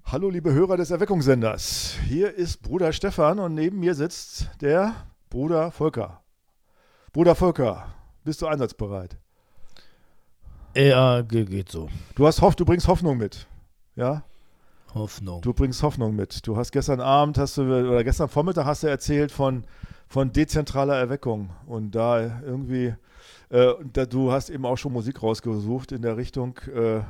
Hallo liebe Hörer des Erweckungssenders, hier ist Bruder Stefan und neben mir sitzt der Bruder Volker. Bruder Volker, bist du einsatzbereit? Ja, geht so. Du bringst Hoffnung mit, ja? Hoffnung. Du bringst Hoffnung mit. Du hast gestern Vormittag hast du erzählt von dezentraler Erweckung und da irgendwie, du hast eben auch schon Musik rausgesucht in der Richtung,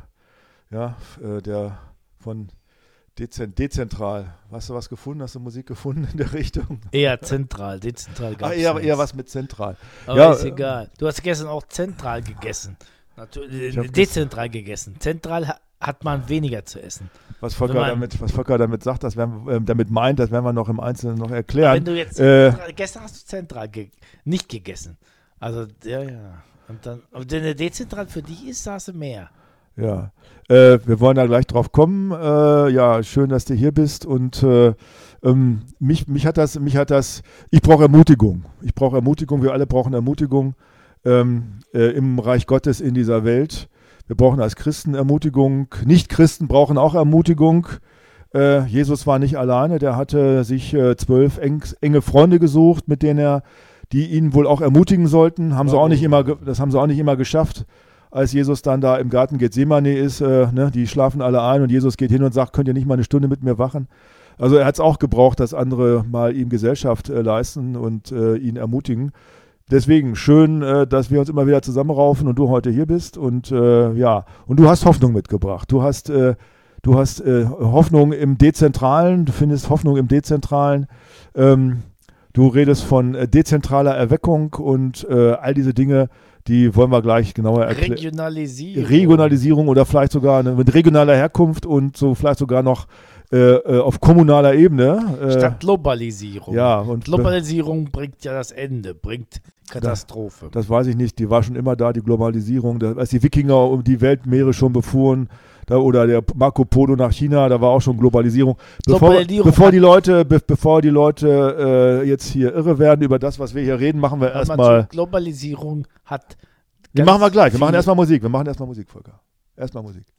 von dezentral. Hast du was gefunden? Hast du Musik gefunden in der Richtung? Eher zentral, dezentral gab's eher was mit zentral. Aber Ja, ist egal. Du hast gestern auch zentral gegessen. Ich hab Dezentral gegessen. Zentral hat man weniger zu essen. Was Volker damit sagt, damit meint, das werden wir noch im Einzelnen noch Aber erklären. wenn du jetzt gestern hast du zentral nicht gegessen. Also, ja. Und dann, aber wenn der dezentral für dich ist, da hast du mehr. Ja, wir wollen da gleich drauf kommen. Ja, schön, dass du hier bist und mich hat das, ich brauche Ermutigung. Wir alle brauchen Ermutigung im Reich Gottes in dieser Welt. Wir brauchen als Christen Ermutigung. Nicht-Christen brauchen auch Ermutigung. Jesus war nicht alleine, der hatte sich 12 enge Freunde gesucht, die ihn wohl auch ermutigen sollten. Das haben sie auch nicht immer geschafft. Als Jesus dann da im Garten Gethsemane ist, die schlafen alle ein und Jesus geht hin und sagt, könnt ihr nicht mal eine Stunde mit mir wachen? Also er hat es auch gebraucht, dass andere mal ihm Gesellschaft leisten und ihn ermutigen. Deswegen schön, dass wir uns immer wieder zusammenraufen und du heute hier bist und und du hast Hoffnung mitgebracht. Du hast Hoffnung im Dezentralen, du findest Hoffnung im Dezentralen. Du redest von dezentraler Erweckung und all diese Dinge, die wollen wir gleich genauer erklären. Regionalisierung oder vielleicht sogar mit regionaler Herkunft und so vielleicht sogar noch auf kommunaler Ebene. Statt Globalisierung. Ja, und Globalisierung bringt ja das Ende, bringt Katastrophe. Das weiß ich nicht, die war schon immer da, die Globalisierung. Als die Wikinger um die Weltmeere schon befuhren, oder der Marco Polo nach China, da war auch schon Globalisierung. Bevor die Leute jetzt hier irre werden über das, was wir hier reden, machen wir erstmal. Globalisierung hat. Machen wir gleich. Wir machen erstmal Musik, Volker. Erstmal Musik.